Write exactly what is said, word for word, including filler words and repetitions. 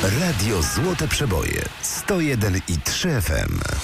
Radio Złote Przeboje sto jeden i trzy F M.